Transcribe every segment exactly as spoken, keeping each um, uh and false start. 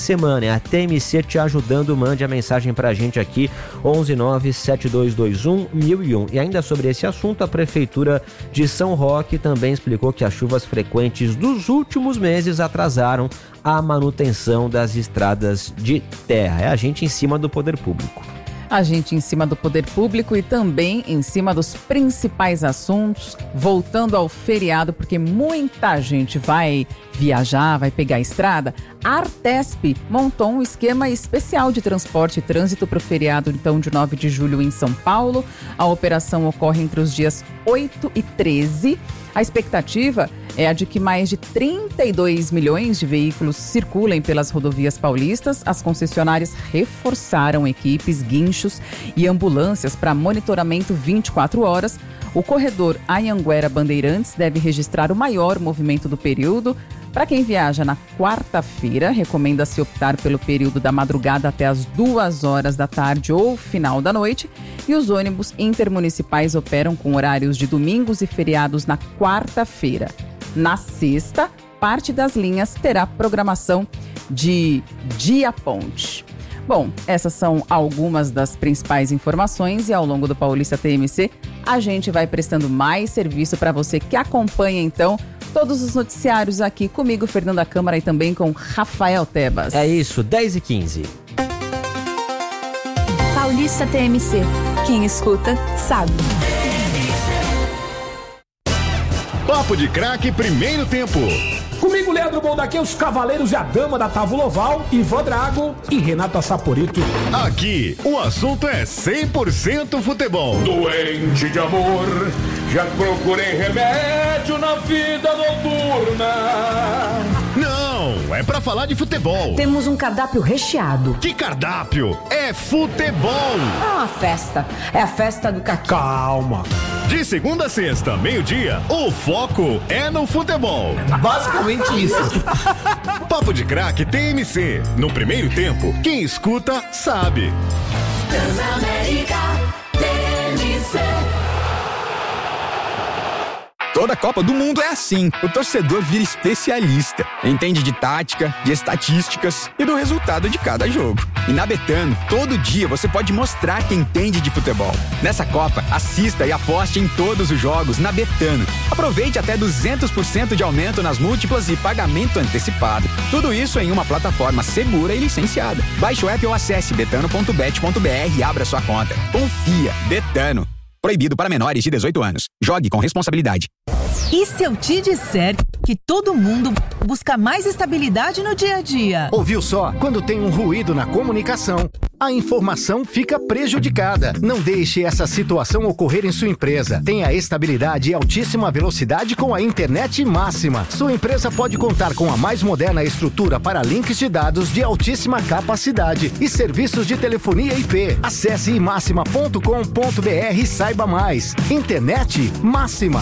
semana. É a T M C te ajudando. Mande a mensagem pra gente aqui, onze nove sete dois dois um mil e um. E ainda sobre esse assunto, a Prefeitura de São Roque também explicou que as chuvas frequentes dos últimos meses atrasaram a manutenção das estradas de terra. É a gente em cima do poder público. A gente em cima do poder público e também em cima dos principais assuntos, voltando ao feriado, porque muita gente vai viajar, vai pegar a estrada. A Artesp montou um esquema especial de transporte e trânsito para o feriado, então, de nove de julho em São Paulo. A operação ocorre entre os dias oito e treze. A expectativa é a de que mais de trinta e dois milhões de veículos circulem pelas rodovias paulistas. As concessionárias reforçaram equipes, guinchos e ambulâncias para monitoramento vinte e quatro horas. O corredor Anhanguera-Bandeirantes deve registrar o maior movimento do período. Para quem viaja na quarta-feira, recomenda-se optar pelo período da madrugada até as duas horas da tarde ou final da noite. E os ônibus intermunicipais operam com horários de domingos e feriados na quarta-feira. Na sexta, parte das linhas terá programação de dia ponte. Bom, essas são algumas das principais informações e ao longo do Paulista T M C a gente vai prestando mais serviço para você que acompanha então todos os noticiários aqui comigo, Fernanda Câmara, e também com Rafael Tebas. É isso, dez e quinze. Paulista T M C. Quem escuta, sabe. Papo de Craque, primeiro tempo. Comigo, Leandro Bondaque, os cavaleiros e a dama da Távola Oval, Ivan Drago e Renato Assaporito. Aqui, o assunto é cem por cento futebol. Doente de amor, já procurei remédio na vida noturna. Não, é pra falar de futebol. Temos um cardápio recheado. Que cardápio? É futebol. É uma festa. É a festa do caqui. Calma. De segunda a sexta, meio-dia, o foco é no futebol. Basicamente isso. Papo de Craque T M C. No primeiro tempo, quem escuta, sabe. Transamérica T M C. Toda Copa do Mundo é assim. O torcedor vira especialista. Entende de tática, de estatísticas e do resultado de cada jogo. E na Betano, todo dia você pode mostrar que entende de futebol. Nessa Copa, assista e aposte em todos os jogos na Betano. Aproveite até duzentos por cento de aumento nas múltiplas e pagamento antecipado. Tudo isso em uma plataforma segura e licenciada. Baixe o app ou acesse betano ponto bet ponto b r e abra sua conta. Confia. Betano. Proibido para menores de dezoito anos. Jogue com responsabilidade. E se eu te disser que todo mundo busca mais estabilidade no dia a dia? Ouviu só? Quando tem um ruído na comunicação, a informação fica prejudicada. Não deixe essa situação ocorrer em sua empresa. Tenha estabilidade e altíssima velocidade com a internet máxima. Sua empresa pode contar com a mais moderna estrutura para links de dados de altíssima capacidade e serviços de telefonia I P. Acesse imáxima ponto com ponto b r e saiba mais. Internet máxima.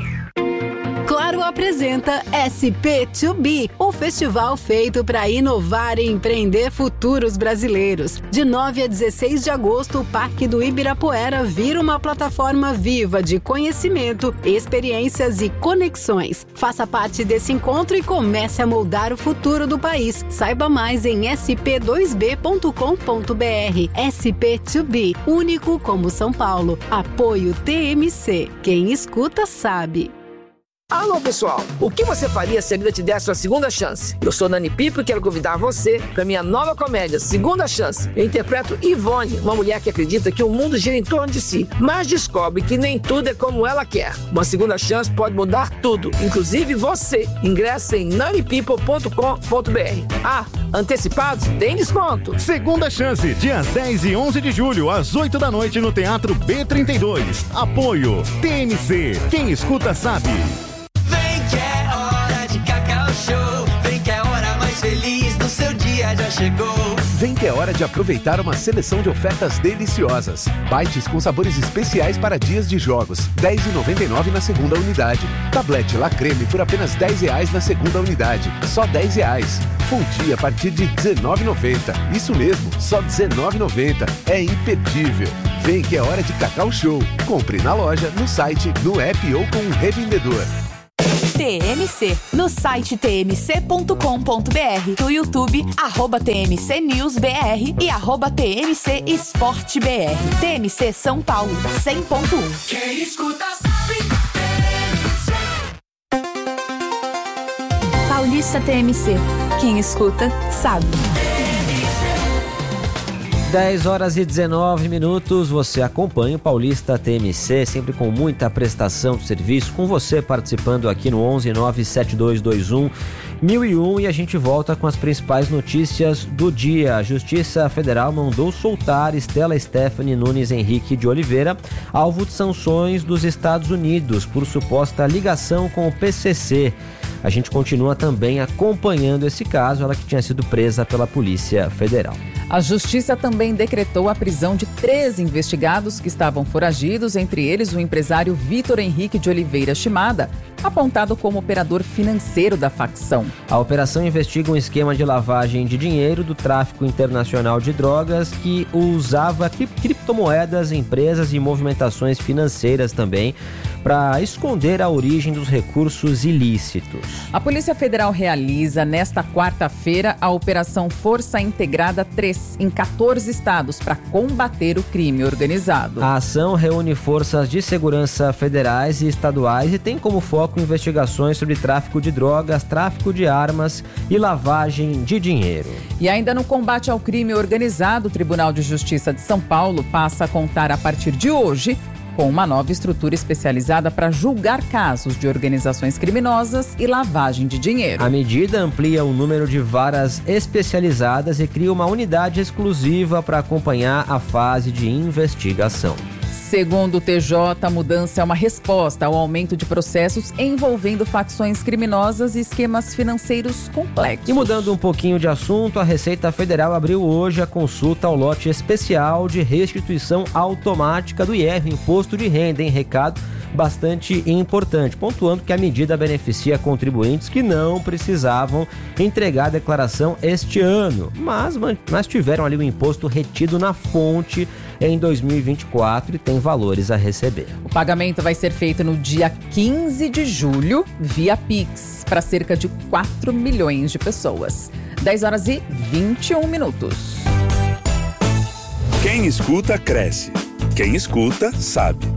Claro apresenta S P dois B, o festival feito para inovar e empreender futuros brasileiros. De nove a dezesseis de agosto, o Parque do Ibirapuera vira uma plataforma viva de conhecimento, experiências e conexões. Faça parte desse encontro e comece a moldar o futuro do país. Saiba mais em s p dois b ponto com ponto b r. S P dois B, único como São Paulo. Apoio T M C. Quem escuta sabe. Alô, pessoal! O que você faria se a vida te desse uma segunda chance? Eu sou Nani Pipo e quero convidar você para minha nova comédia, Segunda Chance. Eu interpreto Ivone, uma mulher que acredita que o mundo gira em torno de si, mas descobre que nem tudo é como ela quer. Uma segunda chance pode mudar tudo, inclusive você. Ingresse em nani people ponto com ponto b r. Ah, antecipados? Tem desconto! Segunda Chance, dias dez e onze de julho, às oito da noite, no Teatro B trinta e dois. Apoio T M C. Quem escuta sabe. Vem que é hora mais feliz do seu dia já chegou. Vem que é hora de aproveitar uma seleção de ofertas deliciosas. Bites com sabores especiais para dias de jogos. dez reais e noventa e nove centavos na segunda unidade. Tablete La Creme por apenas dez reais na segunda unidade. Só dez reais. Fundi a partir de dezenove reais e noventa centavos. Isso mesmo, só dezenove reais e noventa centavos. É imperdível. Vem que é hora de Cacau Show. Compre na loja, no site, no app ou com um revendedor. T M C. No site t m c ponto com ponto b r, no YouTube, arroba T M C News B R e arroba T M C Esporte B R. T M C São Paulo, cem ponto um. Quem escuta sabe. Paulista T M C. Quem escuta, sabe. dez horas e dezenove minutos, você acompanha o Paulista T M C, sempre com muita prestação de serviço, com você participando aqui no onze nove sete dois dois um mil e um, e a gente volta com as principais notícias do dia. A Justiça Federal mandou soltar Stella Stephanie Nunes Henrique de Oliveira, alvo de sanções dos Estados Unidos por suposta ligação com o P C C. A gente continua também acompanhando esse caso, ela que tinha sido presa pela Polícia Federal. A Justiça também decretou a prisão de três investigados que estavam foragidos, entre eles o empresário Vitor Henrique de Oliveira Shimada, apontado como operador financeiro da facção. A operação investiga um esquema de lavagem de dinheiro do tráfico internacional de drogas que usava criptomoedas, empresas e movimentações financeiras também, para esconder a origem dos recursos ilícitos. A Polícia Federal realiza nesta quarta-feira a Operação Força Integrada três em quatorze estados para combater o crime organizado. A ação reúne forças de segurança federais e estaduais e tem como foco investigações sobre tráfico de drogas, tráfico de armas e lavagem de dinheiro. E ainda no combate ao crime organizado, o Tribunal de Justiça de São Paulo passa a contar a partir de hoje com uma nova estrutura especializada para julgar casos de organizações criminosas e lavagem de dinheiro. A medida amplia o número de varas especializadas e cria uma unidade exclusiva para acompanhar a fase de investigação. Segundo o T J, a mudança é uma resposta ao aumento de processos envolvendo facções criminosas e esquemas financeiros complexos. E mudando um pouquinho de assunto, a Receita Federal abriu hoje a consulta ao lote especial de restituição automática do I R, Imposto de Renda, em recado bastante importante, pontuando que a medida beneficia contribuintes que não precisavam entregar a declaração este ano, mas, mas tiveram ali o imposto retido na fonte em dois mil e vinte e quatro e tem valores a receber. O pagamento vai ser feito no dia quinze de julho via Pix para cerca de quatro milhões de pessoas. dez horas e vinte e um minutos. Quem escuta, cresce. Quem escuta, sabe.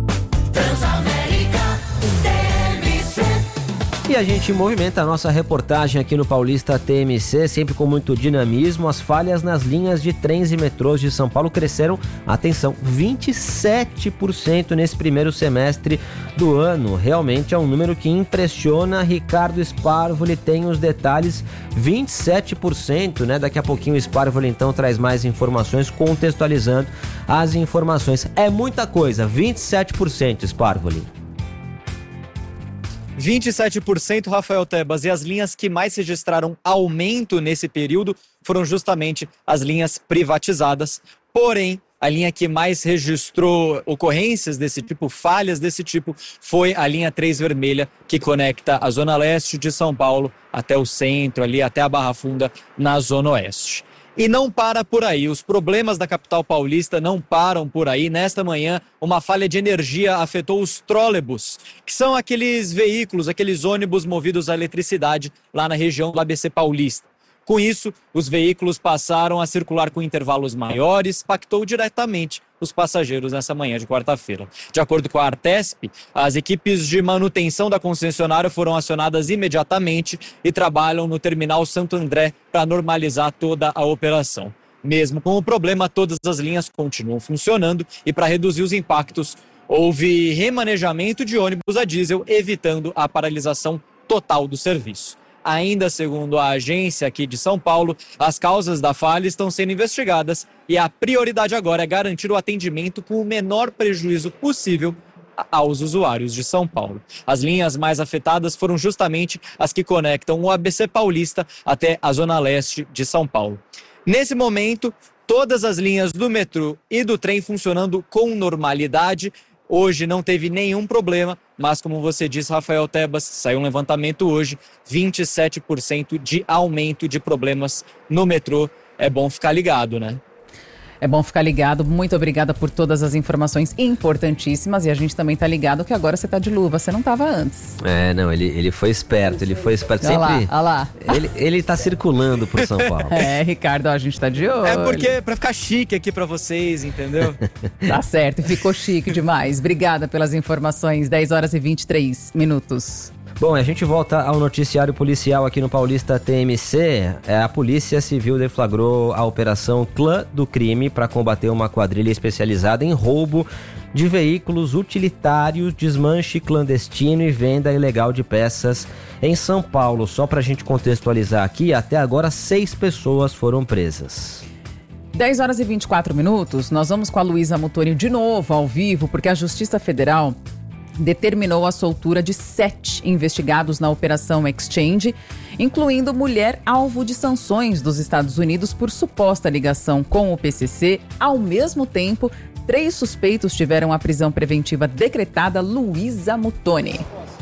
E a gente movimenta a nossa reportagem aqui no Paulista T M C, sempre com muito dinamismo. As falhas nas linhas de trens e metrôs de São Paulo cresceram, atenção, vinte e sete por cento nesse primeiro semestre do ano. Realmente é um número que impressiona. Ricardo Sparvoli tem os detalhes, vinte e sete por cento, né? Daqui a pouquinho o Sparvoli então traz mais informações, contextualizando as informações. É muita coisa, vinte e sete por cento, Sparvoli. vinte e sete por cento, Rafael Tebas, e as linhas que mais registraram aumento nesse período foram justamente as linhas privatizadas. Porém, a linha que mais registrou ocorrências desse tipo, falhas desse tipo, foi a linha três vermelha, que conecta a zona leste de São Paulo até o centro, ali até a Barra Funda, na zona oeste. E não para por aí, os problemas da capital paulista não param por aí. Nesta manhã, uma falha de energia afetou os trólebus, que são aqueles veículos, aqueles ônibus movidos a eletricidade lá na região do A B C Paulista. Com isso, os veículos passaram a circular com intervalos maiores, impactou diretamente os passageiros nessa manhã de quarta-feira. De acordo com a Artesp, as equipes de manutenção da concessionária foram acionadas imediatamente e trabalham no terminal Santo André para normalizar toda a operação. Mesmo com o problema, todas as linhas continuam funcionando e para reduzir os impactos, houve remanejamento de ônibus a diesel, evitando a paralisação total do serviço. Ainda segundo a agência aqui de São Paulo, as causas da falha estão sendo investigadas e a prioridade agora é garantir o atendimento com o menor prejuízo possível aos usuários de São Paulo. As linhas mais afetadas foram justamente as que conectam o A B C Paulista até a zona leste de São Paulo. Nesse momento, todas as linhas do metrô e do trem funcionando com normalidade. Hoje não teve nenhum problema, mas como você disse, Rafael Tebas, saiu um levantamento hoje, vinte e sete por cento de aumento de problemas no metrô. É bom ficar ligado, né? É bom ficar ligado. Muito obrigada por todas as informações importantíssimas. E a gente também tá ligado que agora você tá de luva. Você não tava antes. É, não, ele, ele foi esperto. Ele foi esperto. Sempre, olha lá, olha lá. Ele, ele tá circulando por São Paulo. É, Ricardo, ó, a gente tá de olho. É porque pra ficar chique aqui pra vocês, entendeu? Tá certo, ficou chique demais. Obrigada pelas informações. dez horas e vinte e três minutos. Bom, a gente volta ao noticiário policial aqui no Paulista T M C. É, a Polícia Civil deflagrou a Operação Clã do Crime para combater uma quadrilha especializada em roubo de veículos utilitários, desmanche clandestino e venda ilegal de peças em São Paulo. Só para a gente contextualizar aqui, até agora seis pessoas foram presas. dez horas e vinte e quatro minutos, nós vamos com a Luísa Mutori de novo, ao vivo, porque a Justiça Federal determinou a soltura de sete investigados na Operação Exchange, incluindo mulher alvo de sanções dos Estados Unidos por suposta ligação com o P C C. Ao mesmo tempo, três suspeitos tiveram a prisão preventiva decretada. Luísa Mutori.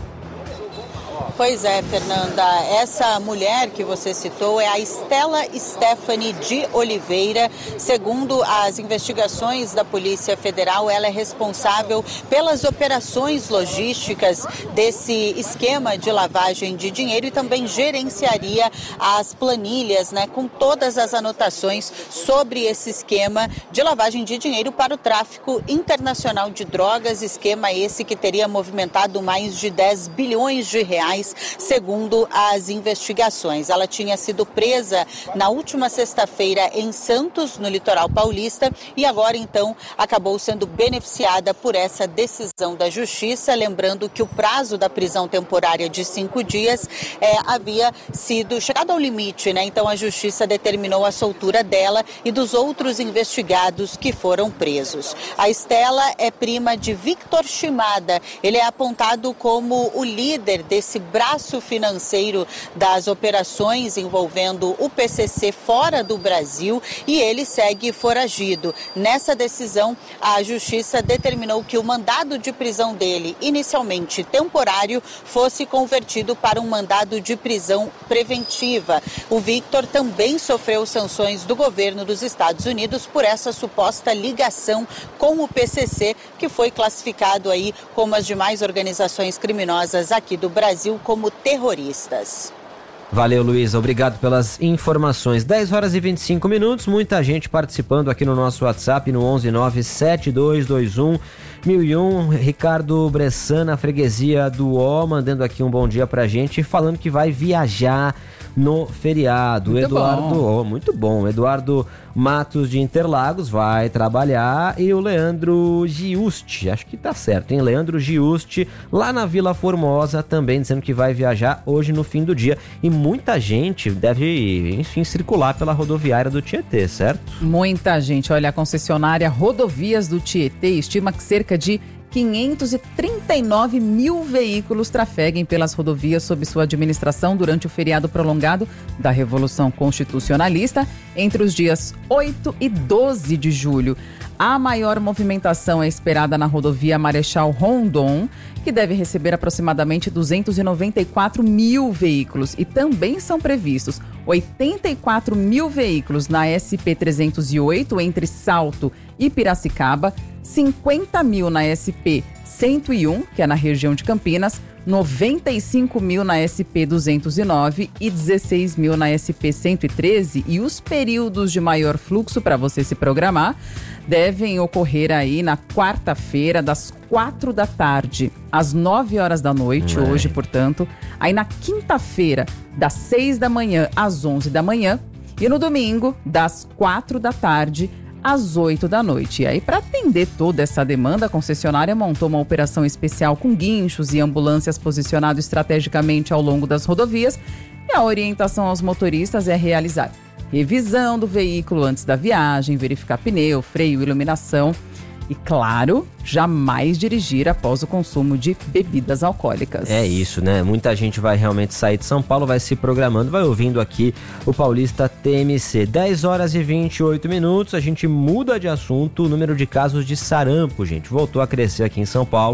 Pois é, Fernanda, essa mulher que você citou é a Estela Stephanie de Oliveira. Segundo as investigações da Polícia Federal, ela é responsável pelas operações logísticas desse esquema de lavagem de dinheiro e também gerenciaria as planilhas, né, com todas as anotações sobre esse esquema de lavagem de dinheiro para o tráfico internacional de drogas, esquema esse que teria movimentado mais de dez bilhões de reais, segundo as investigações. Ela tinha sido presa na última sexta-feira em Santos, no litoral paulista, e agora então acabou sendo beneficiada por essa decisão da Justiça, lembrando que o prazo da prisão temporária de cinco dias é, havia sido chegado ao limite, né? Então a Justiça determinou a soltura dela e dos outros investigados que foram presos. A Estela é prima de Victor Shimada. Ele é apontado como o líder desse braço financeiro das operações envolvendo o P C C fora do Brasil, e ele segue foragido. Nessa decisão, a Justiça determinou que o mandado de prisão dele, inicialmente temporário, fosse convertido para um mandado de prisão preventiva. O Victor também sofreu sanções do governo dos Estados Unidos por essa suposta ligação com o P C C, que foi classificado aí como as demais organizações criminosas aqui do Brasil como terroristas. Valeu, Luísa. Obrigado pelas informações. dez horas e vinte e cinco minutos. Muita gente participando aqui no nosso WhatsApp no onze nove sete dois dois um mil e um. Ricardo Bressana, freguesia do O, mandando aqui um bom dia pra gente, falando que vai viajar no feriado. Muito Eduardo, bom. Oh, muito bom. Eduardo Matos de Interlagos vai trabalhar, e o Leandro Giusti, acho que tá certo, hein? Leandro Giusti, lá na Vila Formosa, também dizendo que vai viajar hoje no fim do dia. E muita gente deve, enfim, circular pela rodoviária do Tietê, certo? Muita gente. Olha, a concessionária Rodovias do Tietê estima que cerca de quinhentos e trinta e nove mil veículos trafeguem pelas rodovias sob sua administração durante o feriado prolongado da Revolução Constitucionalista entre os dias oito e doze de julho. A maior movimentação é esperada na rodovia Marechal Rondon, que deve receber aproximadamente duzentos e noventa e quatro mil veículos, e também são previstos oitenta e quatro mil veículos na S P trezentos e oito entre Salto e Piracicaba, cinquenta mil na S P cento e um, que é na região de Campinas, noventa e cinco mil na S P duzentos e nove e dezesseis mil na S P cento e treze. E os períodos de maior fluxo para você se programar devem ocorrer aí na quarta-feira, das quatro da tarde às nove horas da noite, Ai. hoje, portanto. Aí na quinta-feira, das seis da manhã às onze da manhã. E no domingo, das quatro da tarde às oito da noite. E aí, para atender toda essa demanda, a concessionária montou uma operação especial com guinchos e ambulâncias posicionados estrategicamente ao longo das rodovias. E a orientação aos motoristas é realizar revisão do veículo antes da viagem, verificar pneu, freio, iluminação. E, claro, jamais dirigir após o consumo de bebidas alcoólicas. É isso, né? Muita gente vai realmente sair de São Paulo, vai se programando, vai ouvindo aqui o Paulista T M C. dez horas e vinte e oito minutos, a gente muda de assunto. O número de casos de sarampo, gente, voltou a crescer aqui em São Paulo.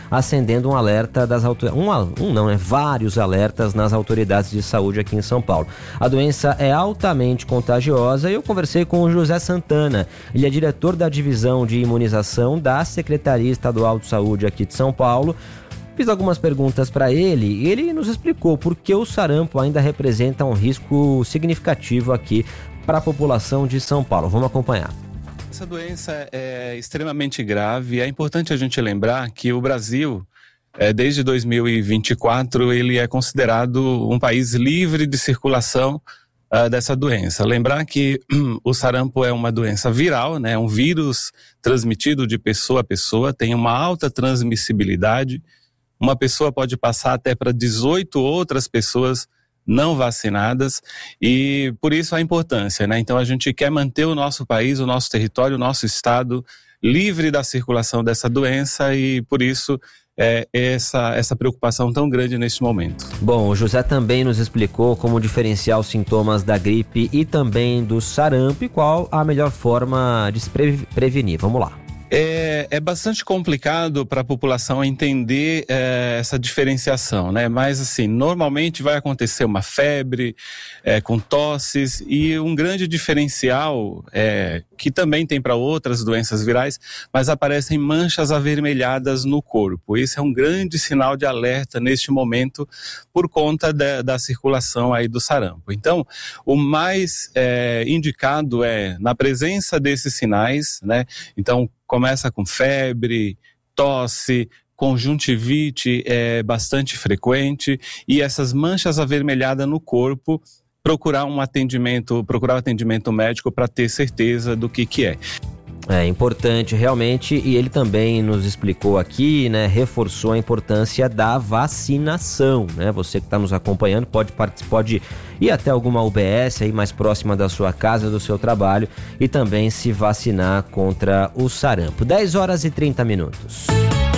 acendendo um alerta das autoridades, um, um não, é vários alertas nas autoridades de saúde aqui em São Paulo. A doença é altamente contagiosa e eu conversei com o José Santana, ele é diretor da divisão de imunização da Secretaria Estadual de Saúde aqui de São Paulo. Fiz algumas perguntas para ele e ele nos explicou por que o sarampo ainda representa um risco significativo aqui para a população de São Paulo. Vamos acompanhar. Essa doença é extremamente grave. É importante a gente lembrar que o Brasil, é, desde dois mil e vinte e quatro, ele é considerado um país livre de circulação uh, dessa doença. Lembrar que um, o sarampo é uma doença viral, né? Um vírus transmitido de pessoa a pessoa, tem uma alta transmissibilidade. Uma pessoa pode passar até para dezoito outras pessoas não vacinadas e por isso a importância, né? Então a gente quer manter o nosso país, o nosso território, o nosso estado livre da circulação dessa doença e por isso é essa, essa preocupação tão grande neste momento. Bom, o José também nos explicou como diferenciar os sintomas da gripe e também do sarampo e qual a melhor forma de se pre- prevenir. Vamos lá. É, é bastante complicado para a população entender é, essa diferenciação, né? Mas assim, normalmente vai acontecer uma febre é, com tosses e um grande diferencial é, que também tem para outras doenças virais, mas aparecem manchas avermelhadas no corpo. Esse é um grande sinal de alerta neste momento por conta da, da circulação aí do sarampo. Então, o mais é, indicado é na presença desses sinais, né? Então, começa com febre, tosse, conjuntivite é bastante frequente e essas manchas avermelhadas no corpo, procurar um atendimento, procurar um atendimento médico para ter certeza do que que é. É importante realmente e ele também nos explicou aqui, né, reforçou a importância da vacinação, né? Você que está nos acompanhando pode participar, pode ir até alguma U B S aí mais próxima da sua casa, do seu trabalho e também se vacinar contra o sarampo. dez horas e trinta minutos.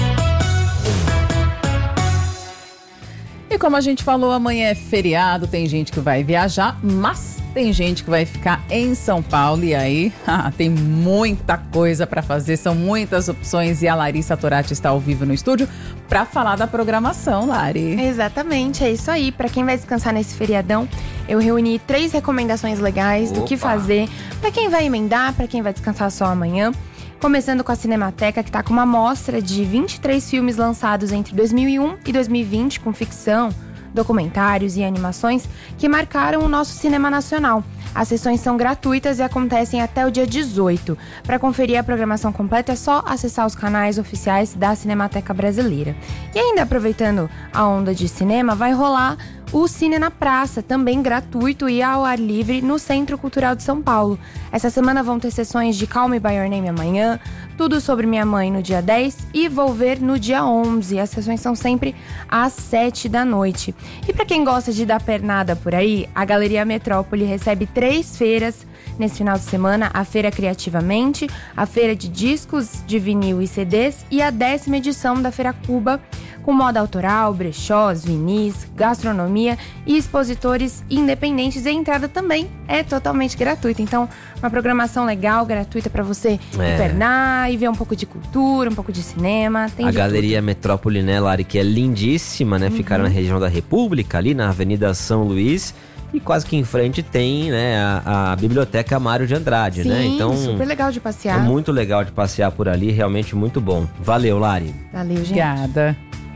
E como a gente falou, amanhã é feriado, tem gente que vai viajar, mas tem gente que vai ficar em São Paulo e aí ah, tem muita coisa para fazer, são muitas opções e a Larissa Torati está ao vivo no estúdio para falar da programação, Lari. Exatamente, é isso aí. Para quem vai descansar nesse feriadão, eu reuni três recomendações legais Opa. do que fazer para quem vai emendar, para quem vai descansar só amanhã. Começando com a Cinemateca, que está com uma amostra de vinte e três filmes lançados entre dois mil e um e dois mil e vinte, com ficção, documentários e animações que marcaram o nosso cinema nacional. As sessões são gratuitas e acontecem até o dia dezoito. Para conferir a programação completa é só acessar os canais oficiais da Cinemateca Brasileira. E ainda aproveitando a onda de cinema, vai rolar o Cine na Praça, também gratuito e ao ar livre no Centro Cultural de São Paulo. Essa semana vão ter sessões de Call Me By Your Name amanhã, Tudo Sobre Minha Mãe no dia dez e Vou Ver no dia onze. As sessões são sempre às sete da noite. E para quem gosta de dar pernada por aí, a Galeria Metrópole recebe três feiras nesse final de semana: a Feira Criativamente, a Feira de Discos de Vinil e C Ds e a décima edição da Feira Cuba, com moda autoral, brechós, vinis, gastronomia e expositores independentes. E a entrada também é totalmente gratuita. Então, uma programação legal, gratuita para você é. internar e ver um pouco de cultura, um pouco de cinema. Tem a de Galeria tudo. Metrópole, né, Lari, que é lindíssima, né? Uhum. Ficaram na região da República, ali na Avenida São Luís. E quase que em frente tem, né, a, a Biblioteca Mário de Andrade, Sim, né? Então, super legal de passear. É muito legal de passear por ali, realmente muito bom. Valeu, Lari. Valeu, gente. Obrigada.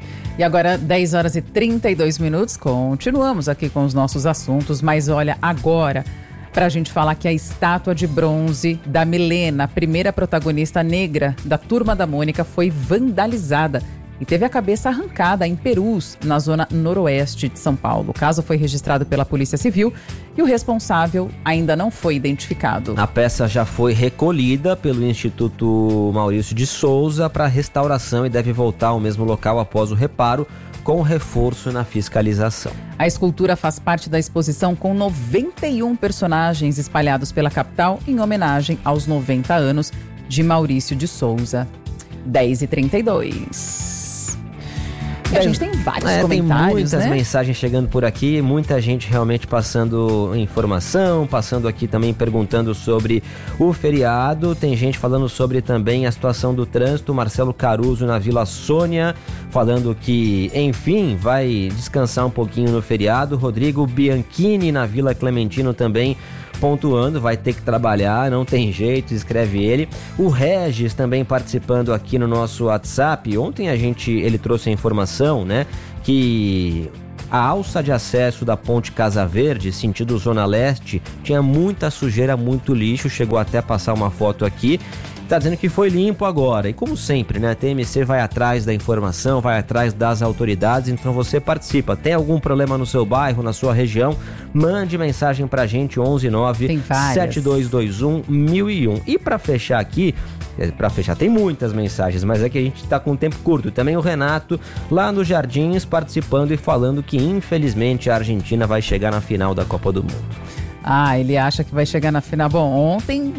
E agora, dez horas e trinta e dois minutos, continuamos aqui com os nossos assuntos, mas olha, agora, pra gente falar que a estátua de bronze da Milena, a primeira protagonista negra da Turma da Mônica, foi vandalizada e teve a cabeça arrancada em Perus, na zona noroeste de São Paulo. O caso foi registrado pela Polícia Civil e o responsável ainda não foi identificado. A peça já foi recolhida pelo Instituto Maurício de Souza para restauração e deve voltar ao mesmo local após o reparo, com reforço na fiscalização. A escultura faz parte da exposição com noventa e um personagens espalhados pela capital em homenagem aos noventa anos de Maurício de Souza. dez e trinta e dois. Porque a gente tem vários é, comentários, tem muitas né? mensagens chegando por aqui, muita gente realmente passando informação, passando aqui também perguntando sobre o feriado. Tem gente falando sobre também a situação do trânsito. Marcelo Caruso na Vila Sônia, falando que, enfim, vai descansar um pouquinho no feriado. Rodrigo Bianchini na Vila Clementino também pontuando, vai ter que trabalhar, não tem jeito, escreve ele. O Regis também participando aqui no nosso WhatsApp. Ontem a gente, ele trouxe a informação, né, que a alça de acesso da Ponte Casa Verde, sentido Zona Leste, tinha muita sujeira, muito lixo, chegou até a passar uma foto aqui. Tá dizendo que foi limpo agora. E como sempre, né? A T M C vai atrás da informação, vai atrás das autoridades, então você participa. Tem algum problema no seu bairro, na sua região? Mande mensagem pra gente, onze nove sete dois dois um mil e um. E pra fechar aqui, pra fechar, tem muitas mensagens, mas é que a gente tá com um tempo curto. Também o Renato, lá nos Jardins, participando e falando que infelizmente a Argentina vai chegar na final da Copa do Mundo. Ah, ele acha que vai chegar na final. Bom, ontem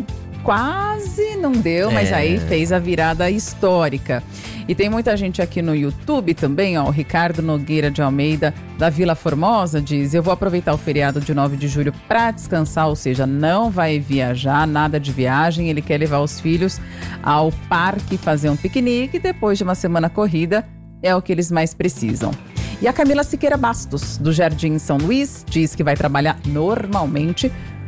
quase não deu, mas É. aí fez a virada histórica. E tem muita gente aqui no YouTube também, ó. O Ricardo Nogueira de Almeida, da Vila Formosa, diz: eu vou aproveitar o feriado de nove de julho para descansar, ou seja, não vai viajar, nada de viagem. Ele quer levar os filhos ao parque, fazer um piquenique. Depois de uma semana corrida, é o que eles mais precisam. E a Camila Siqueira Bastos, do Jardim São Luís, diz que vai trabalhar normalmente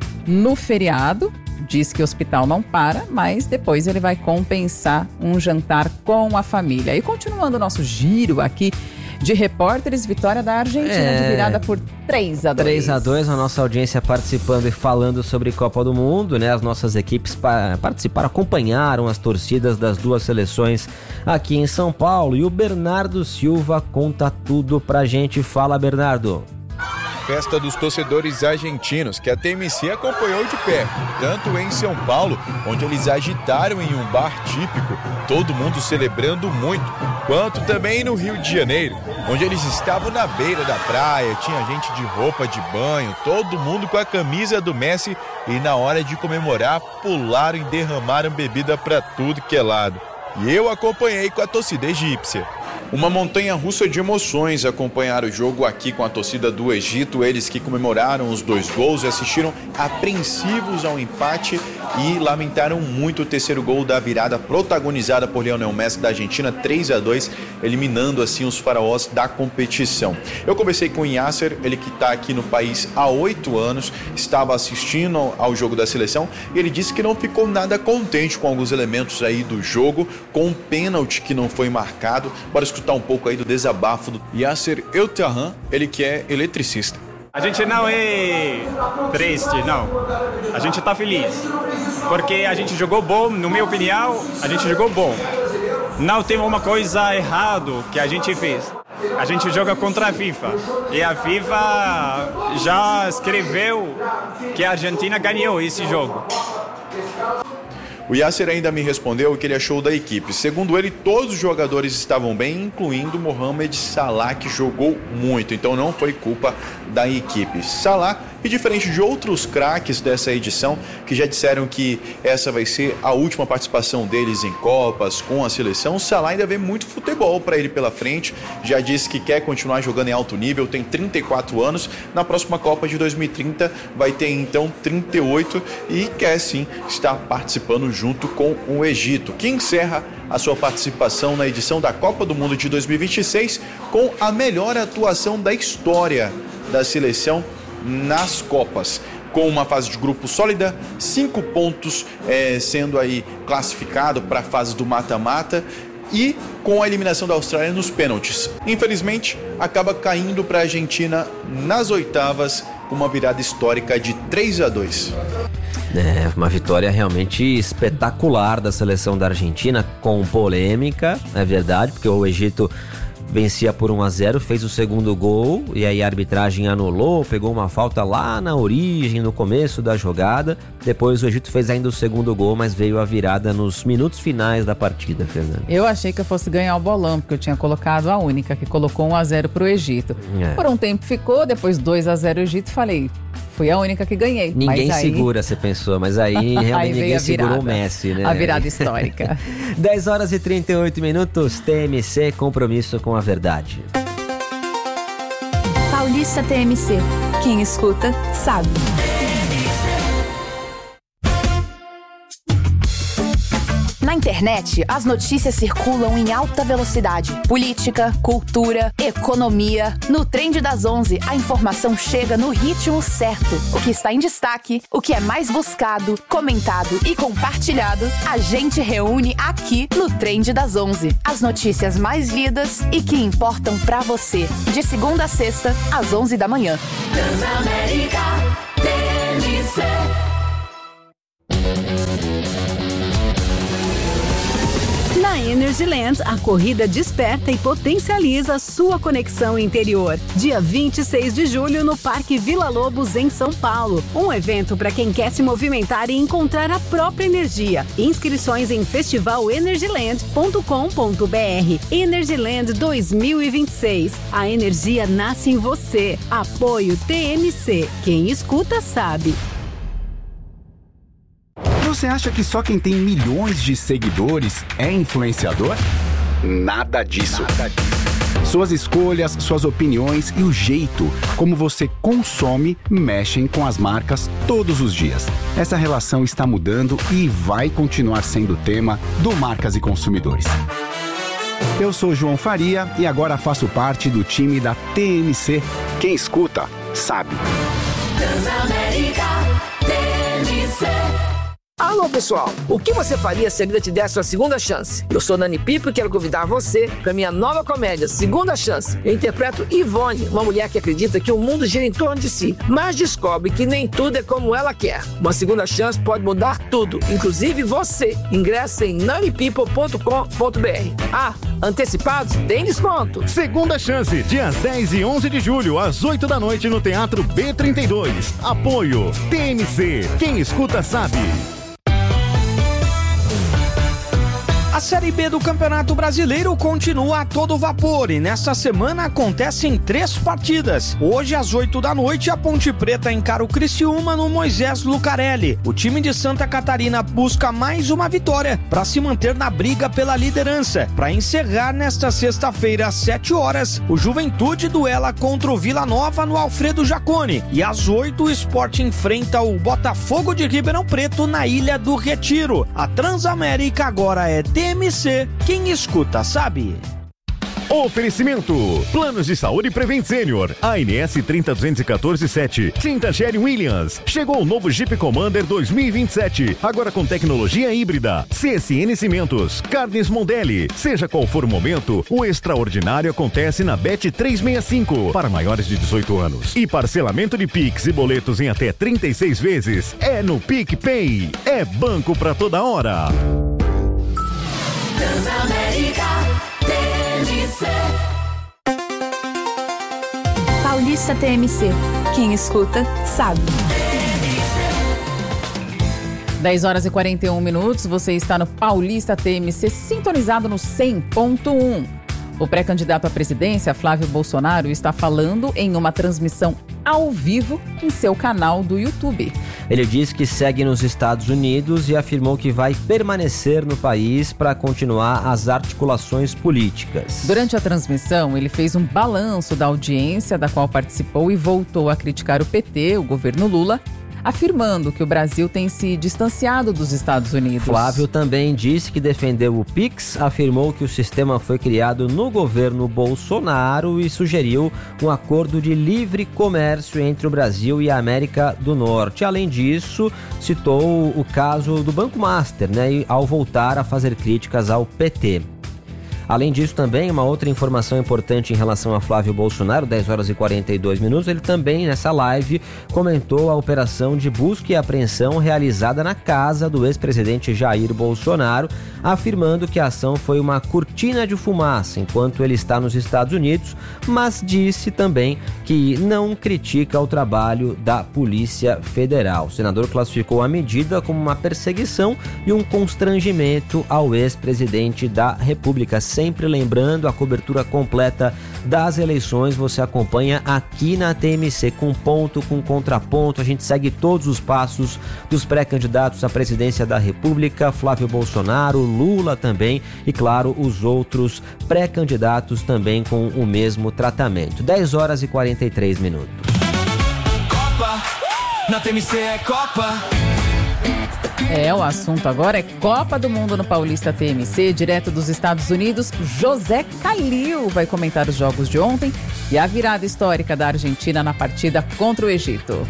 no feriado. Diz que o hospital não para, mas depois ele vai compensar um jantar com a família. E continuando o nosso giro aqui de repórteres, vitória da Argentina É. de virada por três a dois. três a dois, a nossa audiência participando e falando sobre Copa do Mundo, né? As nossas equipes pa- participaram, acompanharam as torcidas das duas seleções aqui em São Paulo. E o Bernardo Silva conta tudo pra gente. Fala, Bernardo. Festa dos torcedores argentinos, que a T M C acompanhou de perto, tanto em São Paulo, onde eles agitaram em um bar típico, todo mundo celebrando muito, quanto também no Rio de Janeiro, onde eles estavam na beira da praia, tinha gente de roupa de banho, todo mundo com a camisa do Messi, e na hora de comemorar, pularam e derramaram bebida pra tudo que é lado. E eu acompanhei com a torcida egípcia. Uma montanha-russa de emoções acompanhar o jogo aqui com a torcida do Egito, eles que comemoraram os dois gols e assistiram apreensivos ao empate e lamentaram muito o terceiro gol da virada protagonizada por Lionel Messi da Argentina, três a dois, eliminando assim os faraós da competição. Eu conversei com o Yasser, ele que está aqui no país há oito anos, estava assistindo ao jogo da seleção e ele disse que não ficou nada contente com alguns elementos aí do jogo, com um pênalti que não foi marcado. Bora escutar um pouco aí do desabafo do Yasser Eltahan, ele que é eletricista. A gente não é triste, não. A gente está feliz. Porque a gente jogou bom, na minha opinião, a gente jogou bom. Não tem uma coisa errada que a gente fez. A gente joga contra a FIFA. E a FIFA já escreveu que a Argentina ganhou esse jogo. O Yasser ainda me respondeu o que ele achou da equipe. Segundo ele, todos os jogadores estavam bem, incluindo Mohamed Salah, que jogou muito. Então não foi culpa da equipe. Salah, e diferente de outros craques dessa edição, que já disseram que essa vai ser a última participação deles em Copas, com a seleção, Salah ainda vê muito futebol para ele pela frente. Já disse que quer continuar jogando em alto nível, tem trinta e quatro anos. Na próxima Copa de dois mil e trinta vai ter então trinta e oito e quer sim estar participando junto com o Egito, que encerra a sua participação na edição da Copa do Mundo de dois mil e vinte e seis com a melhor atuação da história da seleção nas Copas, com uma fase de grupo sólida, cinco pontos é, sendo aí classificado para a fase do mata-mata e com a eliminação da Austrália nos pênaltis. Infelizmente, acaba caindo para a Argentina nas oitavas com uma virada histórica de três a dois. É, uma vitória realmente espetacular da seleção da Argentina, com polêmica, é verdade, porque o Egito vencia por um a zero, fez o segundo gol e aí a arbitragem anulou, pegou uma falta lá na origem, no começo da jogada. Depois o Egito fez ainda o segundo gol, mas veio a virada nos minutos finais da partida, Fernanda. Eu achei que eu fosse ganhar o bolão, porque eu tinha colocado a única que colocou um a zero pro Egito. É. Por um tempo ficou, depois dois a zero Egito, falei, Fui a única que ganhei. Ninguém mas aí... segura, você pensou, mas aí realmente aí ninguém segurou virada, o Messi, né? A virada histórica. dez horas e trinta e oito minutos, T M C, compromisso com a verdade. Paulista T M C. Quem escuta, sabe. Na internet, as notícias circulam em alta velocidade. Política, cultura, economia. No Trend das onze, a informação chega no ritmo certo. O que está em destaque, o que é mais buscado, comentado e compartilhado, a gente reúne aqui no Trend das onze. As notícias mais lidas e que importam pra você. De segunda a sexta, às onze da manhã. Transamérica T M C. Na Energyland, a corrida desperta e potencializa sua conexão interior. Dia vinte e seis de julho, no Parque Vila Lobos, em São Paulo. Um evento para quem quer se movimentar e encontrar a própria energia. Inscrições em festival energyland ponto com ponto b r. Energyland dois mil e vinte e seis. A energia nasce em você. Apoio T M C. Quem escuta, sabe. Você acha que só quem tem milhões de seguidores é influenciador? Nada disso. Nada disso. Suas escolhas, suas opiniões e o jeito como você consome mexem com as marcas todos os dias. Essa relação está mudando e vai continuar sendo tema do Marcas e Consumidores. Eu sou João Faria e agora faço parte do time da T M C. Quem escuta, sabe. Transamérica T M C. Alô, pessoal! O que você faria se a vida te desse uma segunda chance? Eu sou Nani Pipo e quero convidar você para minha nova comédia, Segunda Chance. Eu interpreto Ivone, uma mulher que acredita que o mundo gira em torno de si, mas descobre que nem tudo é como ela quer. Uma segunda chance pode mudar tudo, inclusive você. Ingresse em nani people ponto com ponto b r. Ah, antecipados tem desconto. Segunda Chance, dias dez e onze de julho, às oito da noite, no Teatro B trinta e dois. Apoio T M C. Quem escuta, sabe. A Série B do Campeonato Brasileiro continua a todo vapor e nesta semana acontecem três partidas. Hoje, às oito da noite, a Ponte Preta encara o Criciúma no Moisés Lucarelli. O time de Santa Catarina busca mais uma vitória para se manter na briga pela liderança. Para encerrar, nesta sexta-feira, às sete horas, o Juventude duela contra o Vila Nova no Alfredo Jaconi. E às oito, o Sport enfrenta o Botafogo de Ribeirão Preto na Ilha do Retiro. A Transamérica agora é T M C, quem escuta sabe. Oferecimento: Planos de Saúde Prevent Senior, A N S trinta duzentos e quatorze sete, Tinta Sherwin-Williams. Chegou o novo Jeep Commander dois mil e vinte e sete, agora com tecnologia híbrida. C S N Cimentos, Carnes Mondelli. Seja qual for o momento, o extraordinário acontece na Bet trezentos e sessenta e cinco, para maiores de dezoito anos. E parcelamento de Pix e boletos em até trinta e seis vezes é no PicPay. É banco pra toda hora. Transamérica T M C. Paulista T M C. Quem escuta, sabe. dez horas e quarenta e um minutos, você está no Paulista T M C, sintonizado no cem ponto um. O pré-candidato à presidência, Flávio Bolsonaro, está falando em uma transmissão ao vivo em seu canal do YouTube. Ele disse que segue nos Estados Unidos e afirmou que vai permanecer no país para continuar as articulações políticas. Durante a transmissão, ele fez um balanço da audiência da qual participou e voltou a criticar o P T, o governo Lula, afirmando que o Brasil tem se distanciado dos Estados Unidos. Flávio também disse que defendeu o Pix, afirmou que o sistema foi criado no governo Bolsonaro e sugeriu um acordo de livre comércio entre o Brasil e a América do Norte. Além disso, citou o caso do Banco Master, né, ao voltar a fazer críticas ao P T. Além disso, também, uma outra informação importante em relação a Flávio Bolsonaro, dez horas e quarenta e dois minutos, ele também, nessa live, comentou a operação de busca e apreensão realizada na casa do ex-presidente Jair Bolsonaro, afirmando que a ação foi uma cortina de fumaça enquanto ele está nos Estados Unidos, mas disse também que não critica o trabalho da Polícia Federal. O senador classificou a medida como uma perseguição e um constrangimento ao ex-presidente da República. sempre lembrando, a cobertura completa das eleições você acompanha aqui na T M C, com ponto, com contraponto. A gente segue todos os passos dos pré-candidatos à presidência da República, Flávio Bolsonaro, Lula também, e claro, os outros pré-candidatos também com o mesmo tratamento. dez horas e quarenta e três minutos. Copa, na T M C é Copa. É, o assunto agora é Copa do Mundo no Paulista T M C, direto dos Estados Unidos. José Calil vai comentar os jogos de ontem e a virada histórica da Argentina na partida contra o Egito.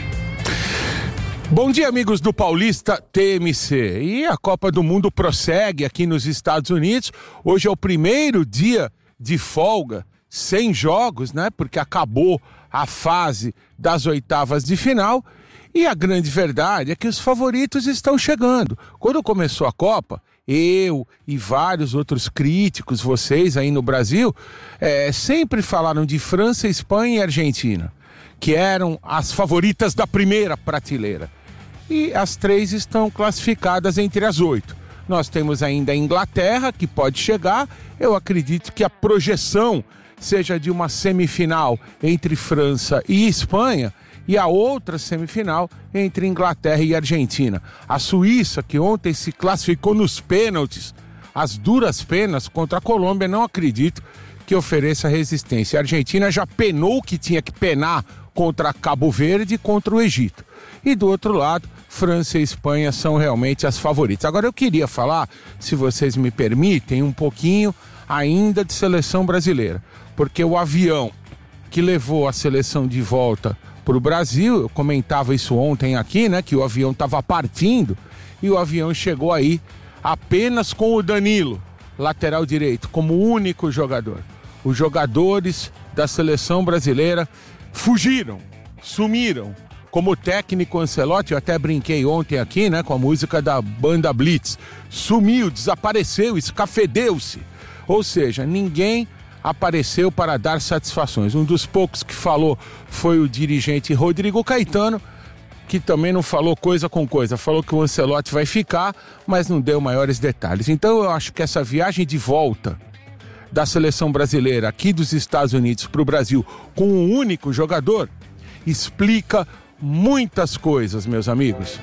Bom dia, amigos do Paulista T M C. E a Copa do Mundo prossegue aqui nos Estados Unidos. Hoje é o primeiro dia de folga, sem jogos, né? Porque acabou a fase das oitavas de final. E a grande verdade é que os favoritos estão chegando. Quando começou a Copa, eu e vários outros críticos, vocês aí no Brasil, é, sempre falaram de França, Espanha e Argentina, que eram as favoritas da primeira prateleira. E as três estão classificadas entre as oito. Nós temos ainda a Inglaterra, que pode chegar. Eu acredito que a projeção seja de uma semifinal entre França e Espanha, e a outra semifinal entre Inglaterra e Argentina. A Suíça, que ontem se classificou nos pênaltis, as duras penas contra a Colômbia, não acredito que ofereça resistência. A Argentina já penou o que tinha que penar contra Cabo Verde e contra o Egito. E do outro lado, França e Espanha são realmente as favoritas. Agora eu queria falar, se vocês me permitem, um pouquinho ainda de seleção brasileira, porque o avião que levou a seleção de volta para o Brasil, eu comentava isso ontem aqui, né, que o avião estava partindo e o avião chegou aí apenas com o Danilo, lateral direito, como único jogador. Os jogadores da seleção brasileira fugiram, sumiram. Como o técnico Ancelotti, eu até brinquei ontem aqui, né, com a música da banda Blitz, sumiu, desapareceu, escafedeu-se. Ou seja, ninguém apareceu para dar satisfações. Um dos poucos que falou foi o dirigente Rodrigo Caetano, que também não falou coisa com coisa, falou que o Ancelotti vai ficar, mas não deu maiores detalhes. Então eu acho que essa viagem de volta da seleção brasileira aqui dos Estados Unidos para o Brasil com um único jogador explica muitas coisas, meus amigos.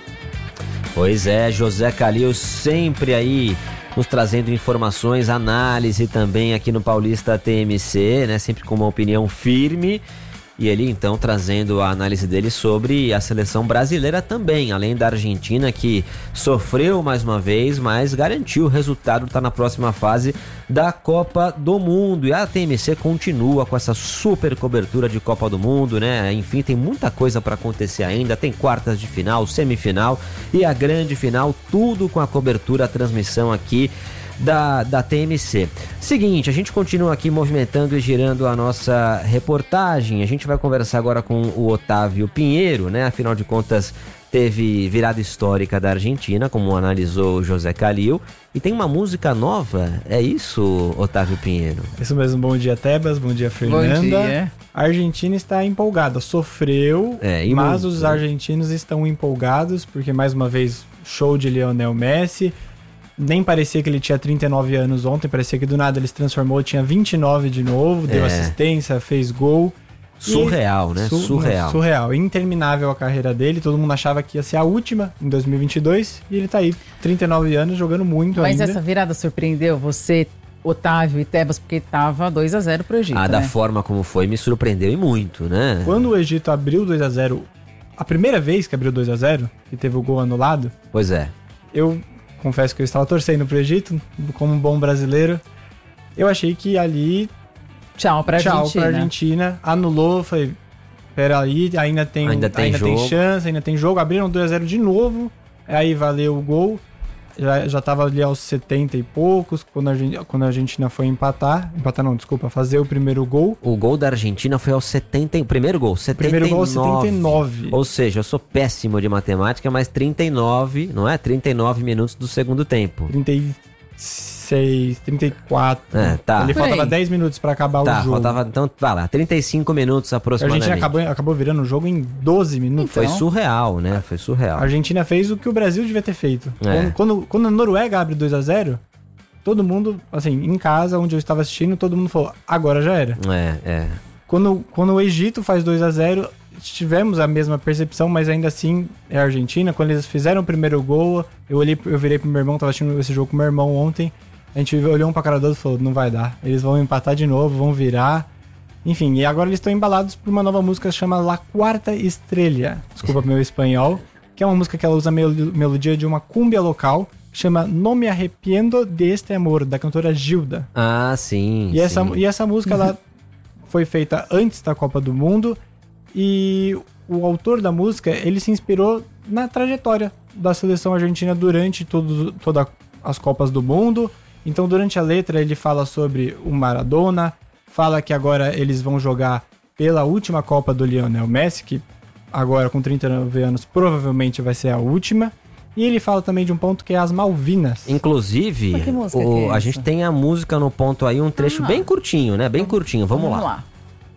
Pois é, José Calil sempre aí nos trazendo informações, análise também aqui no Paulista T M C, né? Sempre com uma opinião firme. E ele então trazendo a análise dele sobre a seleção brasileira também, além da Argentina, que sofreu mais uma vez, mas garantiu o resultado, está na próxima fase da Copa do Mundo. E a T M C continua com essa super cobertura de Copa do Mundo, né? Enfim, tem muita coisa para acontecer ainda, tem quartas de final, semifinal e a grande final, tudo com a cobertura, a transmissão aqui Da, da T M C. Seguinte, a gente continua aqui movimentando e girando a nossa reportagem. A gente vai conversar agora com o Otávio Pinheiro, né? Afinal de contas, teve virada histórica da Argentina, como analisou o José Calil. E tem uma música nova, é isso, Otávio Pinheiro? Isso mesmo, bom dia, Tebas, bom dia, Fernanda. Bom dia. A Argentina está empolgada, sofreu, é, mas muito, os argentinos né? estão empolgados, porque mais uma vez, show de Lionel Messi. Nem parecia que ele tinha trinta e nove anos ontem, parecia que do nada ele se transformou, tinha vinte e nove de novo, deu é. assistência, fez gol. Surreal, e... né? Su... Surreal. Surreal. Interminável a carreira dele, todo mundo achava que ia ser a última em dois mil e vinte e dois e ele tá aí, trinta e nove anos, jogando muito Mas ainda. Mas essa virada surpreendeu você, Otávio e Tebas, porque tava dois a zero pro Egito, Ah, né? da forma como foi, me surpreendeu e muito, né? Quando o Egito abriu dois a zero, a primeira vez que abriu dois a zero, que teve o gol anulado... Pois é. Eu... confesso que eu estava torcendo pro Egito, como um bom brasileiro. Eu achei que ali... Tchau pra tchau Argentina. pra Argentina. Anulou, foi... Peraí, ainda tem, ainda tem, ainda jogo. tem chance, ainda tem jogo. Abriram dois a zero de novo. Aí valeu o gol. Já, já tava ali aos setenta e poucos, quando a, Argentina, quando a Argentina foi empatar. Empatar não, desculpa, fazer o primeiro gol. O gol da Argentina foi aos setenta... O primeiro gol, setenta e nove. Primeiro gol, setenta e nove. Ou seja, eu sou péssimo de matemática, mas trinta e nove, não é? trinta e nove minutos do segundo tempo. trinta e seis, trinta e quatro. É, tá. Ele faltava dez minutos pra acabar tá, o jogo. Faltava, então, vai lá, trinta e cinco minutos aproximadamente. A Argentina acabou, acabou virando o jogo em doze minutos. Foi então, surreal, né? Foi surreal. A Argentina fez o que o Brasil devia ter feito. É. Quando, quando, quando a Noruega abre dois a zero, todo mundo, assim, em casa, onde eu estava assistindo, todo mundo falou, agora já era. É, é. Quando, quando o Egito faz dois a zero, tivemos a mesma percepção, mas ainda assim é a Argentina. Quando eles fizeram o primeiro gol, eu olhei, eu virei pro meu irmão, tava assistindo esse jogo com meu irmão ontem, a gente olhou um pra cara do outro e falou, não vai dar. Eles vão empatar de novo, vão virar. Enfim, e agora eles estão embalados por uma nova música que chama La Quarta Estrella. Desculpa meu espanhol. Que é uma música que ela usa a mel- melodia de uma cúmbia local, que chama No Me Arrepiendo de Este Amor, da cantora Gilda. Ah, sim. E, sim. Essa, e essa música, ela foi feita antes da Copa do Mundo, e o autor da música, ele se inspirou na trajetória da seleção argentina durante todo, todas as Copas do Mundo. Então, durante a letra, ele fala sobre o Maradona, fala que agora eles vão jogar pela última Copa do Lionel Messi, que agora com trinta e nove anos provavelmente vai ser a última. E ele fala também de um ponto que é as Malvinas. Inclusive, o, é a gente tem a música no ponto aí, um trecho ah, bem curtinho, né? Bem então, curtinho, vamos, vamos lá. lá.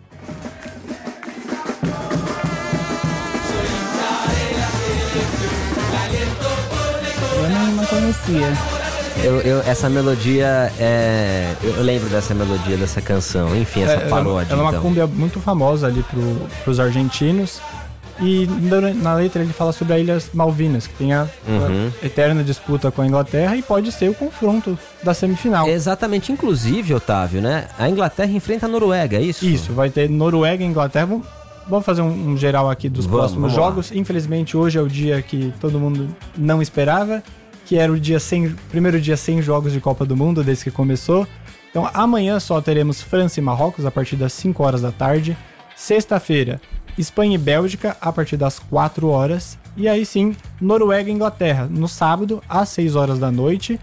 Eu não, não conhecia. Eu, eu, essa melodia, é, eu lembro dessa melodia, dessa canção, enfim, essa é, paródia. Ela é uma então. cúmbia muito famosa ali pro, pros argentinos. E na letra ele fala sobre as Ilhas Malvinas, que tem a, uhum. a eterna disputa com a Inglaterra e pode ser o confronto da semifinal. Exatamente, inclusive, Otávio, né? A Inglaterra enfrenta a Noruega, é isso? Isso, vai ter Noruega e Inglaterra. Vamos, vamos fazer um, um geral aqui dos vamos, próximos vamos jogos. Lá. Infelizmente, hoje é o dia que todo mundo não esperava, que era o dia sem, primeiro dia sem jogos de Copa do Mundo, desde que começou. Então, amanhã só teremos França e Marrocos, a partir das cinco horas da tarde. Sexta-feira, Espanha e Bélgica, a partir das quatro horas. E aí sim, Noruega e Inglaterra, no sábado, às seis horas da noite.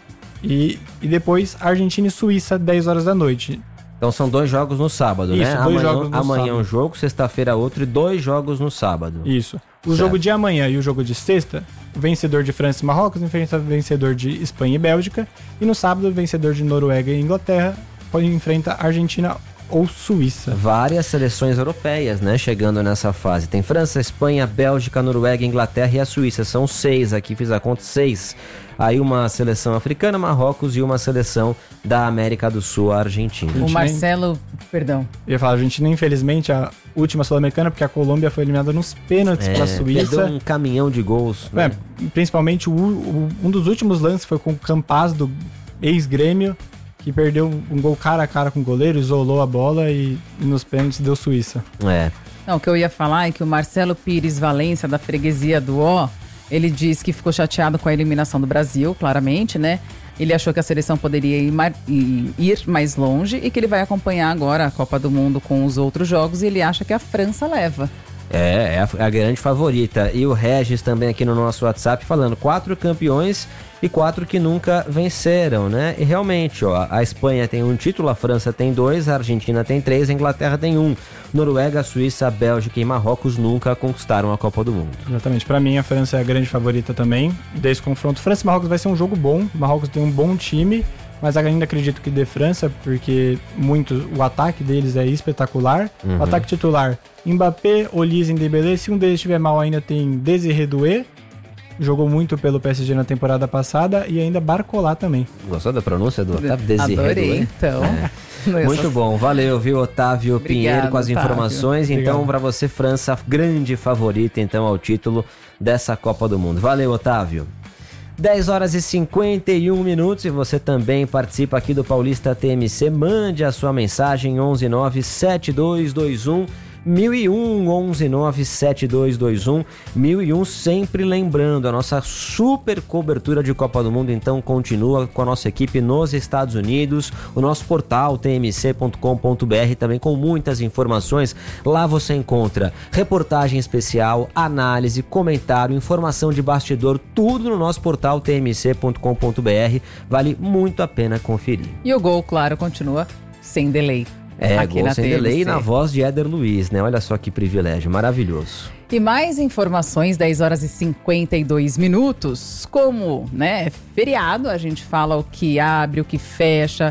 E, e depois, Argentina e Suíça, dez horas da noite. Então são dois jogos no sábado, Isso, né? dois amanhã, jogos no amanhã sábado. um jogo, sexta-feira outro e dois jogos no sábado. Isso. O certo. Jogo de amanhã e o jogo de sexta, o vencedor de França e Marrocos enfrenta o vencedor de Espanha e Bélgica. E no sábado, o vencedor de Noruega e Inglaterra pode enfrentar Argentina ou Suíça. Várias seleções europeias, né, chegando nessa fase. Tem França, Espanha, Bélgica, Noruega, Inglaterra e a Suíça. São seis, aqui fiz a conta, seis. Aí uma seleção africana, Marrocos, e uma seleção da América do Sul, a Argentina. O Marcelo, perdão. Eu ia falar, a Argentina, infelizmente, a última sul-americana, porque a Colômbia foi eliminada nos pênaltis é, para a Suíça. Perdeu um caminhão de gols. Né? É, principalmente, o, o, um dos últimos lances foi com o Campaz, do ex-Grêmio, que perdeu um gol cara a cara com o goleiro, isolou a bola e, e nos pênaltis deu Suíça. É. Não, o que eu ia falar é que o Marcelo Pires Valência, da freguesia do Ó, ele diz que ficou chateado com a eliminação do Brasil, claramente, né? Ele achou que a seleção poderia ir, mar... ir mais longe e que ele vai acompanhar agora a Copa do Mundo com os outros jogos e ele acha que a França leva. É, é a, a grande favorita. E o Regis também aqui no nosso WhatsApp falando, quatro campeões e quatro que nunca venceram, né? E realmente, ó, a Espanha tem um título, a França tem dois, a Argentina tem três, a Inglaterra tem um. Noruega, Suíça, Bélgica e Marrocos nunca conquistaram a Copa do Mundo. Exatamente, pra mim a França é a grande favorita também desse confronto. França e Marrocos vai ser um jogo bom, o Marrocos tem um bom time, mas ainda acredito que dê França, porque muito, o ataque deles é espetacular. Uhum. O ataque titular, Mbappé, Olise e Dembélé. Se um deles estiver mal, ainda tem Désiré Doué, jogou muito pelo P S G na temporada passada, e ainda Barcola também. Gostou da pronúncia do Otávio? Désiré Adorei, Doué? então. É. Muito bom, valeu, viu, Otávio Obrigado, Pinheiro, com as Otávio. informações. Obrigado. Então, para você, França, grande favorita, então, ao título dessa Copa do Mundo. Valeu, Otávio. dez horas e cinquenta e um minutos e você também participa aqui do Paulista T M C. Mande a sua mensagem onze nove sete dois dois um mil e um, onze nove sete dois dois um mil e um. Sempre lembrando, a nossa super cobertura de Copa do Mundo então continua com a nossa equipe nos Estados Unidos, o nosso portal t m c ponto com ponto b r também com muitas informações. Lá você encontra reportagem especial, análise, comentário, informação de bastidor, tudo no nosso portal t m c ponto com ponto b r. Vale muito a pena conferir. E o gol, claro, continua sem delay. É, aqui gol sem T M C. delay na voz de Éder Luiz, né? Olha só que privilégio, maravilhoso. E mais informações, dez horas e cinquenta e dois minutos. Como, né, feriado, a gente fala o que abre, o que fecha,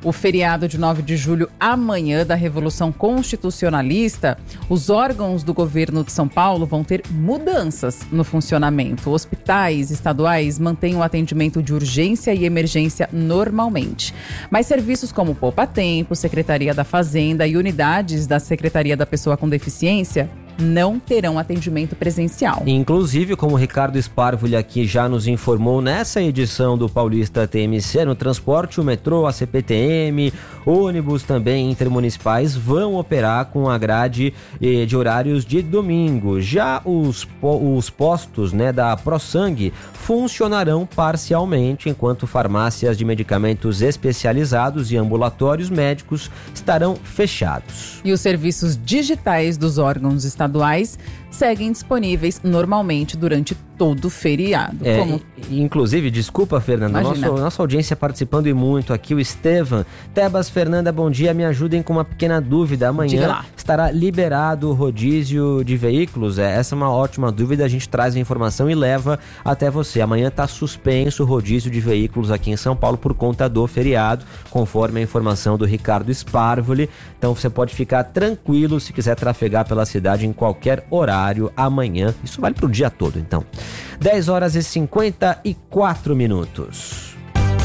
o feriado de nove de julho, amanhã, da Revolução Constitucionalista, os órgãos do governo de São Paulo vão ter mudanças no funcionamento. Hospitais estaduais mantêm o atendimento de urgência e emergência normalmente. Mas serviços como Poupa Tempo, Secretaria da Fazenda e unidades da Secretaria da Pessoa com Deficiência não terão atendimento presencial. Inclusive, como o Ricardo Sparvoli aqui já nos informou, nessa edição do Paulista T M C, no transporte, o metrô, a C P T M, ônibus também intermunicipais vão operar com a grade eh, de horários de domingo. Já os, os postos, né, da ProSangue funcionarão parcialmente, enquanto farmácias de medicamentos especializados e ambulatórios médicos estarão fechados. E os serviços digitais dos órgãos estaduais seguem disponíveis normalmente durante todo o feriado. É, como... Inclusive, desculpa, Fernanda, nossa, nossa audiência participando e muito aqui, o Estevam. Tebas, Fernanda, bom dia, me ajudem com uma pequena dúvida. Amanhã estará liberado o rodízio de veículos? É, essa é uma ótima dúvida, a gente traz a informação e leva até você. Amanhã está suspenso o rodízio de veículos aqui em São Paulo por conta do feriado, conforme a informação do Ricardo Sparvoli. Então você pode ficar tranquilo se quiser trafegar pela cidade em qualquer horário amanhã. Isso vale para o dia todo, então. dez horas e cinquenta e quatro minutos.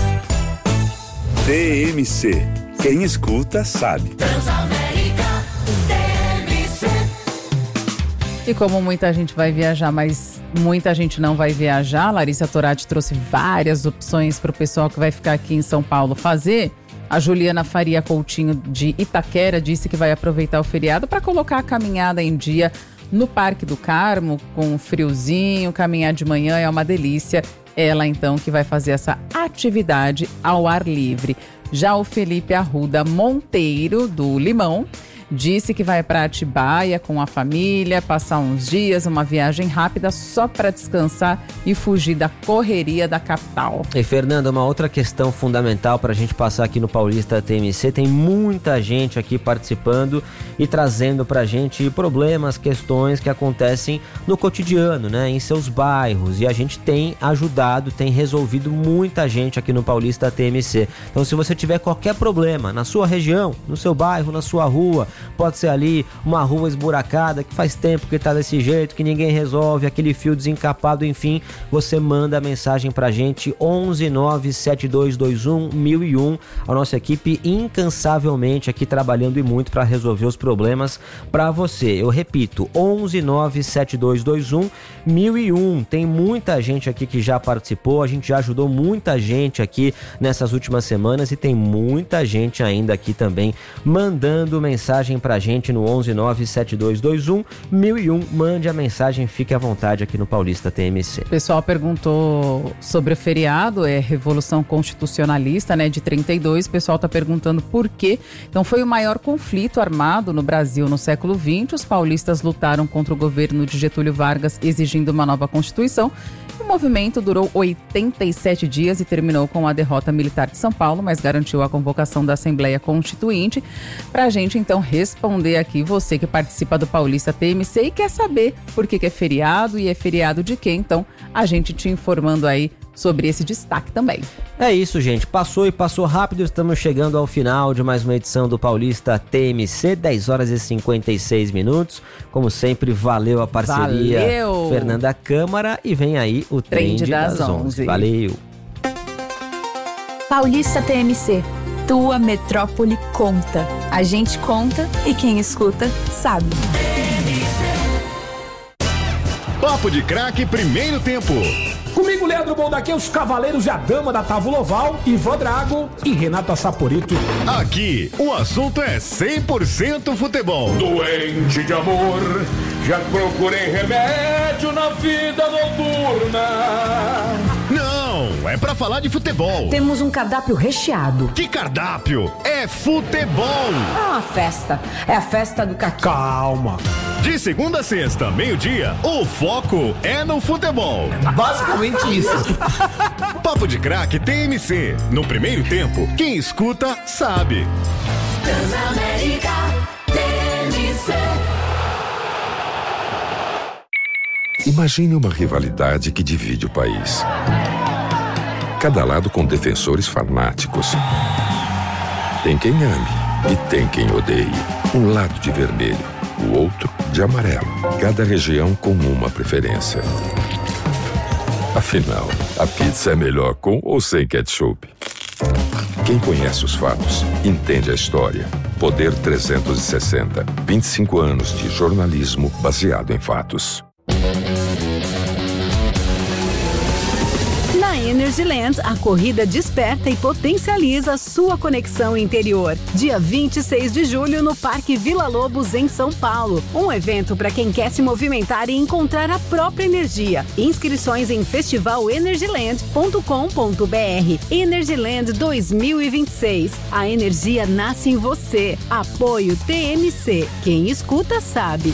T M C. Quem escuta, sabe. E como muita gente vai viajar, mas muita gente não vai viajar, Larissa Torati trouxe várias opções para o pessoal que vai ficar aqui em São Paulo fazer. A Juliana Faria Coutinho, de Itaquera, disse que vai aproveitar o feriado para colocar a caminhada em dia no Parque do Carmo, com friozinho, caminhar de manhã é uma delícia. Ela, então, que vai fazer essa atividade ao ar livre. Já o Felipe Arruda Monteiro, do Limão, disse que vai para Atibaia com a família, passar uns dias, uma viagem rápida só para descansar e fugir da correria da capital. E Fernanda, uma outra questão fundamental para a gente passar aqui no Paulista T M C, tem muita gente aqui participando e trazendo para a gente problemas, questões que acontecem no cotidiano, né, em seus bairros, e a gente tem ajudado, tem resolvido muita gente aqui no Paulista T M C. Então, se você tiver qualquer problema na sua região, no seu bairro, na sua rua, pode ser ali uma rua esburacada que faz tempo que tá desse jeito, que ninguém resolve, aquele fio desencapado, enfim, você manda a mensagem pra gente, onze nove sete dois dois um mil e um, a nossa equipe incansavelmente aqui trabalhando e muito para resolver os problemas pra você. Eu repito, onze nove sete dois dois um mil e um. Tem muita gente aqui que já participou, a gente já ajudou muita gente aqui nessas últimas semanas e tem muita gente ainda aqui também mandando mensagem pra gente no onze nove sete dois dois um mil e um. Mande a mensagem, fique à vontade aqui no Paulista T M C. O pessoal perguntou sobre o feriado, é Revolução Constitucionalista, né, de trinta e dois. O pessoal tá perguntando por quê. Então, foi o maior conflito armado no Brasil no século vinte. Os paulistas lutaram contra o governo de Getúlio Vargas, exigindo uma nova Constituição. O movimento durou oitenta e sete dias e terminou com a derrota militar de São Paulo, mas garantiu a convocação da Assembleia Constituinte. Pra gente, então, responder aqui, você que participa do Paulista T M C e quer saber por que, que é feriado e é feriado de quê, então a gente te informando aí sobre esse destaque também. É isso, gente. Passou e passou rápido. Estamos chegando ao final de mais uma edição do Paulista T M C, dez horas e cinquenta e seis minutos. Como sempre, valeu a parceria. Valeu. Fernanda Câmara, e vem aí o Trend das, das onze. Valeu. Paulista T M C. Tua metrópole conta. A gente conta e quem escuta sabe. Papo de Craque, primeiro tempo. Comigo, Leandro Bondaquim, os cavaleiros e a dama da Távola Oval, Ivan Drago e Renata Saporito. Aqui, o assunto é cem por cento futebol. Doente de amor, já procurei remédio na vida noturna. Não, é pra falar de futebol. Temos um cardápio recheado. Que cardápio? É futebol. É uma festa. É a festa do caqui. Calma. De segunda a sexta, meio-dia, o foco é no futebol. Basicamente isso. Papo de Craque T M C. No primeiro tempo, quem escuta sabe. Transamérica T M C. Imagine uma rivalidade que divide o país. Cada lado com defensores fanáticos Tem quem ame e tem quem odeie. Um lado de vermelho, o outro de amarelo. Cada região com uma preferência. Afinal, a pizza é melhor com ou sem ketchup? Quem conhece os fatos, entende a história. Poder trezentos e sessenta. vinte e cinco anos de jornalismo baseado em fatos. Na Energyland, a corrida desperta e potencializa sua conexão interior. Dia vinte e seis de julho no Parque Vila Lobos, em São Paulo. Um evento para quem quer se movimentar e encontrar a própria energia. Inscrições em festival energyland ponto com ponto br. Energyland dois mil e vinte e seis. A energia nasce em você. Apoio T M C. Quem escuta sabe.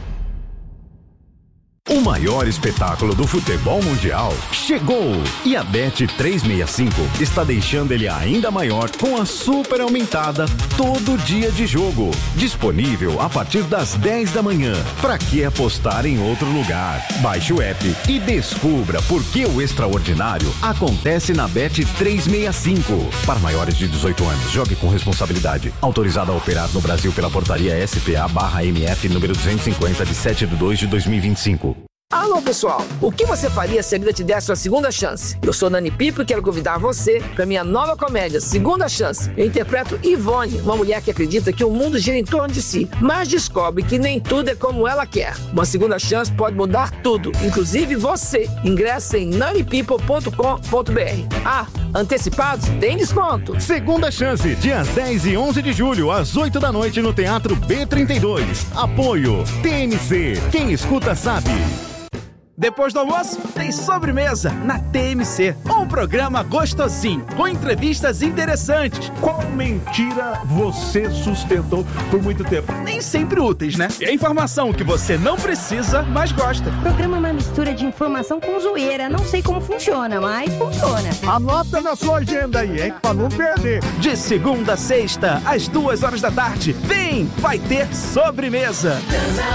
O maior espetáculo do futebol mundial chegou! E a Bet trezentos e sessenta e cinco está deixando ele ainda maior com a super aumentada todo dia de jogo. Disponível a partir das dez da manhã. Pra que apostar em outro lugar? Baixe o app e descubra por que o extraordinário acontece na Bet trezentos e sessenta e cinco. Para maiores de dezoito anos, jogue com responsabilidade. Autorizado a operar no Brasil pela portaria S P A barra M F número duzentos e cinquenta de sete de dois de dois mil e vinte e cinco. Alô, pessoal! O que você faria se a vida te desse uma segunda chance? Eu sou Nani Pipo e quero convidar você para minha nova comédia, Segunda Chance. Eu interpreto Ivone, uma mulher que acredita que o mundo gira em torno de si, mas descobre que nem tudo é como ela quer. Uma segunda chance pode mudar tudo, inclusive você. Ingresse em nani people ponto com ponto br. Ah, antecipados tem desconto. Segunda Chance, dias dez e onze de julho, às oito da noite no Teatro B trinta e dois. Apoio T M C. Quem escuta sabe. Depois do almoço, tem sobremesa na T M C. Um programa gostosinho, com entrevistas interessantes. Qual mentira você sustentou por muito tempo? Nem sempre úteis, né? E a informação que você não precisa, mas gosta. O programa é uma mistura de informação com zoeira. Não sei como funciona, mas funciona. Anota na sua agenda aí, hein? Pra não perder. De segunda a sexta, às duas horas da tarde. Vem! Vai ter sobremesa.